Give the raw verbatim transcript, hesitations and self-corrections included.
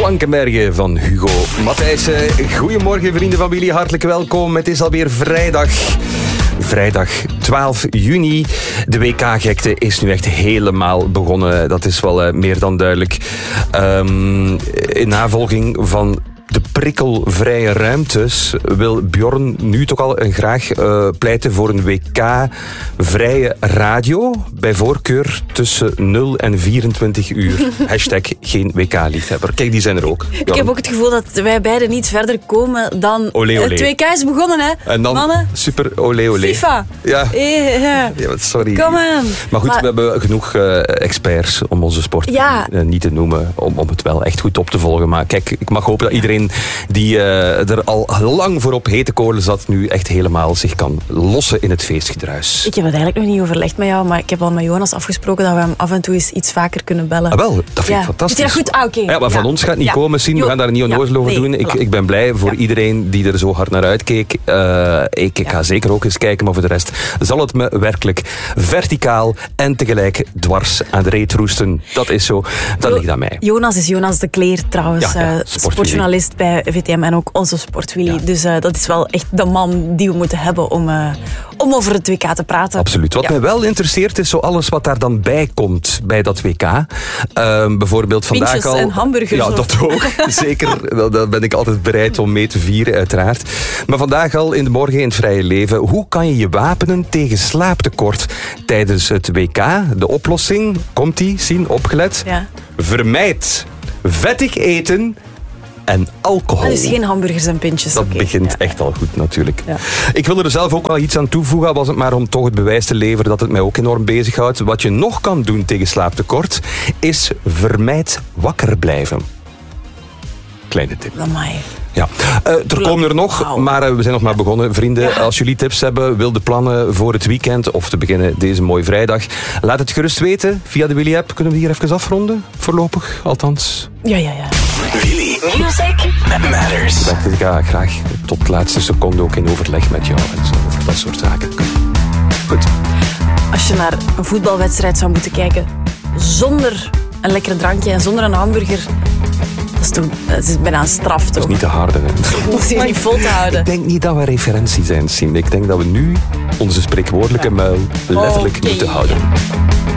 Klankenbergen van Hugo Matthijssen. Goedemorgen vrienden van Willy, hartelijk welkom. Het is alweer vrijdag. Vrijdag twaalf juni. De W K-gekte is nu echt helemaal begonnen. Dat is wel uh, meer dan duidelijk. Um, in navolging van de prikkelvrije ruimtes wil Bjorn nu toch al graag uh, pleiten voor een W K-vrije radio. Bij voorkeur tussen nul en vierentwintig uur. Hashtag geen W K-liefhebber. Kijk, die zijn er ook. Bjorn. Ik heb ook het gevoel dat wij beiden niet verder komen dan... Olé, olé. Het W K is begonnen, hè. En dan mannen. Super olé, olé. FIFA. Ja. Eh, ja. Ja, sorry. Come on. Maar goed, maar... we hebben genoeg uh, experts om onze sport ja. uh, niet te noemen, om, om het wel echt goed op te volgen. Maar kijk, ik mag hopen dat iedereen die uh, er al lang voor op hete kolen zat, nu echt helemaal zich kan lossen in het feestgedruis. Ik heb het eigenlijk nog niet overlegd met jou, maar ik heb al met Jonas afgesproken dat we hem af en toe eens iets vaker kunnen bellen. Ah, wel, dat vind ja. ik fantastisch. Vind je dat goed? Ah, oké. Okay. Ja, maar van ja. ons gaat het niet ja. komen, Sien. We gaan daar niet onnozel ja. over nee, doen. Ik, voilà. ik ben blij voor ja. iedereen die er zo hard naar uitkeek. Uh, ik ik ja. ga zeker ook eens kijken, maar voor de rest zal het me werkelijk verticaal en tegelijk dwars aan de reet roesten. Dat is zo. Dat jo- ligt aan mij. Jonas is Jonas de Kleer trouwens. Ja, ja, uh, sportjournalist bij V T M en ook onze Sportwilly. Ja. Dus uh, dat is wel echt de man die we moeten hebben om, uh, om over het W K te praten. Absoluut. Wat ja. mij wel interesseert is zo alles wat daar dan bij komt bij dat W K. Uh, bijvoorbeeld vandaag Pintjes al... en hamburgers. Ja, dat ook. Zeker. Daar ben ik altijd bereid om mee te vieren, uiteraard. Maar vandaag al in de morgen in het vrije leven. Hoe kan je je wapenen tegen slaaptekort tijdens het W K? De oplossing, komt-ie, zien, opgelet. Ja. Vermijd vettig eten en alcohol. Dus geen hamburgers en pintjes. Dat okay. begint ja. echt al goed natuurlijk. Ja. Ik wil er zelf ook wel iets aan toevoegen, was het maar om toch het bewijs te leveren dat het mij ook enorm bezighoudt. Wat je nog kan doen tegen slaaptekort, is vermijd wakker blijven. Kleine tip. Amai. Ja, uh, er komen er nog, wow. maar uh, we zijn nog maar begonnen. Vrienden, ja. als jullie tips hebben, wilde plannen voor het weekend of te beginnen deze mooie vrijdag, laat het gerust weten via de Willy-app. Kunnen we hier even afronden? Voorlopig, althans. Ja, ja, ja. Willy. Music that matters. Ik dacht, ik ga graag tot de laatste seconde ook in overleg met jou en zo, over dat soort zaken. Goed. Als je naar een voetbalwedstrijd zou moeten kijken zonder een lekker drankje en zonder een hamburger, dat is, toch, dat is bijna een straf, toch? Dat is niet te harde, hè. Dat is hier niet vol te houden. Ik denk niet dat we referentie zijn, Sien. Ik denk dat we nu onze spreekwoordelijke ja. muil letterlijk okay. moeten houden.